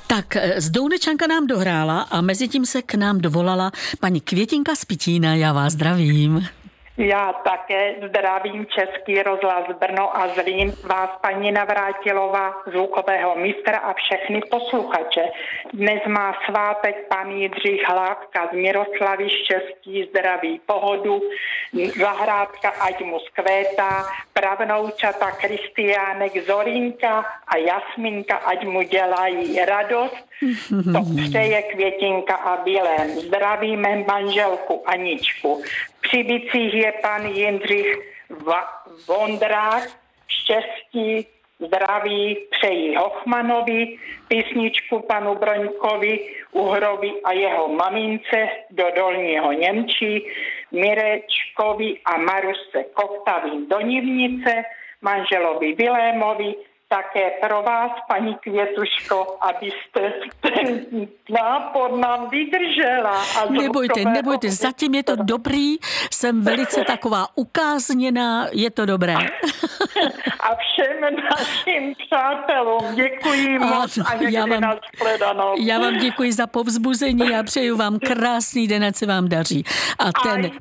Tak Dounečanka nám dohrála a mezi tím se k nám dovolala paní Květinka z Pitína. Já vás zdravím. Já také zdravím Český rozhlas Brno a Zlín, vás paní Navrátilová, zvukového mistra a všechny posluchače. Dnes má svátek pan Jindřich Hlávka z Miroslavy, štěstí, zdraví, pohodu, zahrádka ať mu zkvétá, pravnoučata Kristiánek, Zorínka a Jasminka ať mu dělají radost. To přeje Květinka a Vilém. Zdravíme manželku Aničku. Při bicích je pan Jindřich Vondrák, štěstí, zdraví přejí Hochmanovi, písničku panu Broňkovi, Uhrovi a jeho mamince do Dolního Němčí, Mirečkovi a Marusce Koktavý do Nivnice, manželovi Vilémovi, také pro vás, paní Květuško, abyste ten nápor nám vydržela. Nebojte, zatím je to dobrý, jsem velice taková ukázněná, je to dobré. A všem našim přátelům děkuji moc a někdy nashledanou. Já vám děkuji za povzbuzení a přeju vám krásný den, ať se vám daří. A ten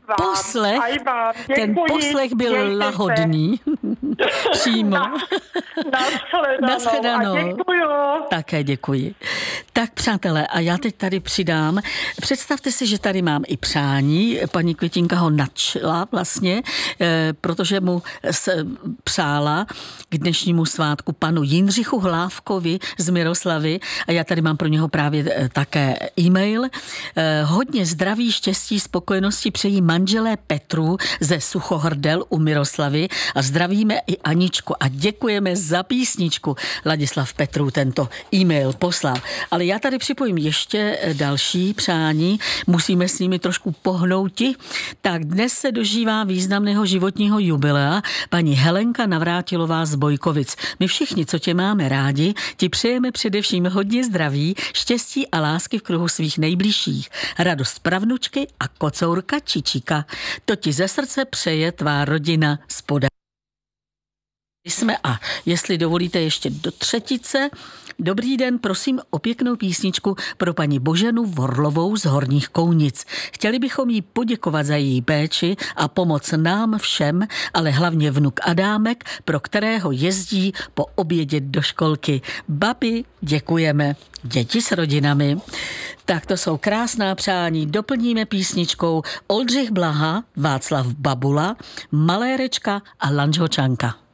poslech byl lahodný. Přímo. Nashledanou. A děkuju. Také děkuji. Tak přátelé, a já teď tady přidám. Představte si, že tady mám i přání. Paní Květinka ho nadšla vlastně, protože mu přála k dnešnímu svátku panu Jindřichu Hlávkovi z Miroslavy. A já tady mám pro něho právě také e-mail. Hodně zdraví, štěstí, spokojenosti přejí manželé Petru ze Suchohrdel u Miroslavy a zdravíme i Aničku a děkujeme za písničku. Ladislav Petru tento e-mail poslal. Ale já tady připojím ještě další přání. Musíme s nimi trošku pohnouti. Tak dnes se dožívá významného životního jubilea paní Helenka Navrátilová z Bojkovic. My všichni, co tě máme rádi, ti přejeme především hodně zdraví, štěstí a lásky v kruhu svých nejbližších. Radost pravnučky a kocourka Čičika. To ti ze srdce přeje tvá rodina spoda. Jsme a jestli dovolíte ještě do třetice. Dobrý den, prosím o pěknou písničku pro paní Boženu Vorlovou z Horních Kounic. Chtěli bychom jí poděkovat za její péči a pomoc nám všem, ale hlavně vnuk Adámek, pro kterého jezdí po obědě do školky. Babi, děkujeme. Děti s rodinami. Tak to jsou krásná přání. Doplníme písničkou Oldřich Blaha, Václav Babula, Malérečka a Lanžhočanka.